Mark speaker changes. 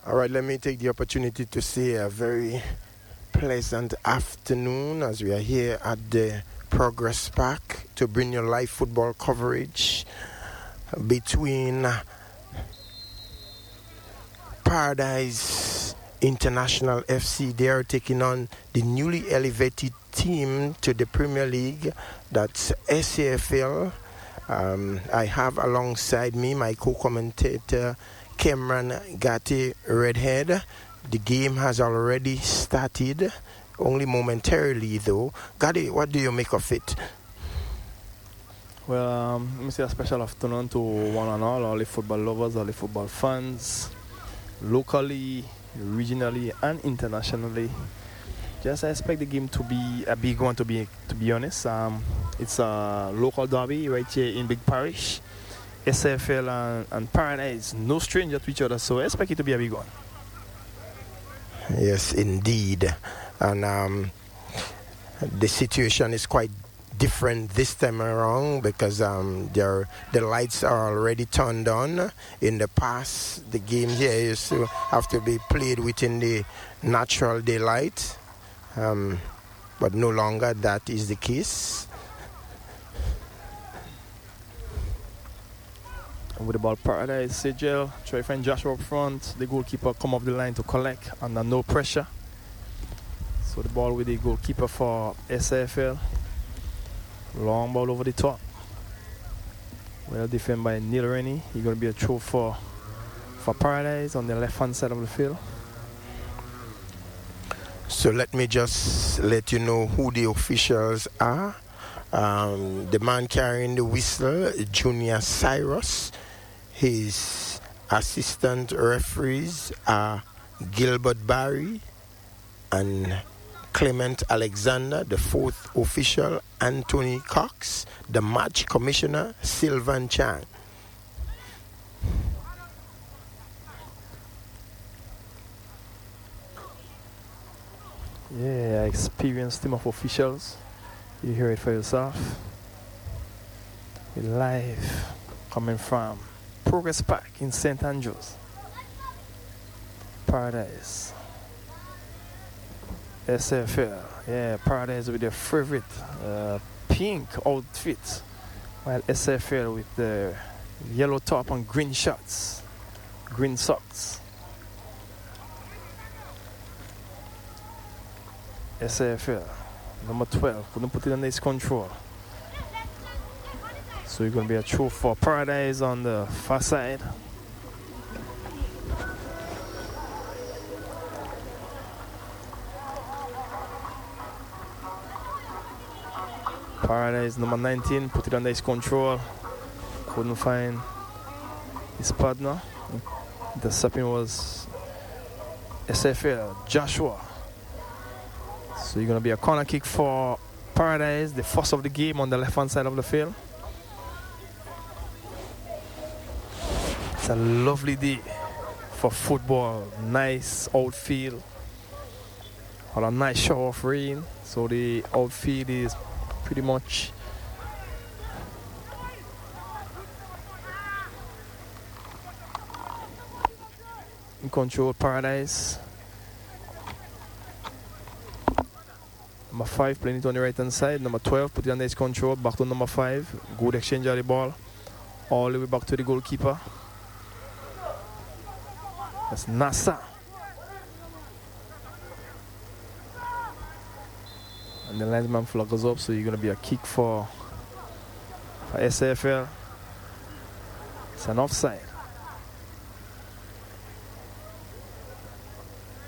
Speaker 1: All right, let me take the opportunity to say a very pleasant afternoon as we are here at the Progress Park to bring you live football coverage between Paradise International FC. They are taking on the newly elevated team to the Premier League, that's SAFL. I have alongside me my co-commentator Cameron Gatti Redhead. The game has already started, only momentarily though. Gatti, what do you make of it?
Speaker 2: Well, let me say a special afternoon to one and all the football lovers, all the football fans, locally, regionally, and internationally. Just I expect the game to be a big one, to be honest. It's a local derby right here in Big Parish. SAFL and Paradise, no stranger to each other, so I expect it to be a big one.
Speaker 1: Yes, indeed. And the situation is quite different this time around because the lights are already turned on. In the past, the game here used to have to be played within the natural daylight, but no longer that is the case.
Speaker 2: And with the ball, Paradise, Sigel, try to find Joshua up front. The goalkeeper come off the line to collect under no pressure. So the ball with the goalkeeper for SAFL. Long ball over the top. Well defended by Neil Rennie. He's going to be a throw for Paradise on the left-hand side of the field.
Speaker 1: So let me just let you know who the officials are. The man carrying the whistle, Junior Cyrus. His assistant referees are Gilbert Barry and Clement Alexander. The fourth official, Anthony Cox. The match commissioner, Sylvan Chang.
Speaker 2: Yeah, experienced team of officials. You hear it for yourself. We're live coming from Progress Park in St. Andrews. Paradise. SAFL. Yeah, Paradise with their favorite pink outfit, while SAFL with the yellow top and green shorts, green socks. SAFL. Number 12, couldn't put it under his control. So it's going to be a throw for Paradise on the far side. Paradise, number 19, put it under his control. Couldn't find his partner. The stopping was SAFL, Joshua. So you're going to be a corner kick for Paradise, the first of the game on the left-hand side of the field. It's a lovely day for football. Nice outfield. Or a nice shower of rain. So the outfield is pretty much in control. Paradise. Number 5 playing it on the right hand side. Number 12 put it under his control. Back to number 5. Good exchange of the ball. All the way back to the goalkeeper. That's Nasa. And the linesman flag goes up, so you're going to be a kick for SAFL. It's an offside.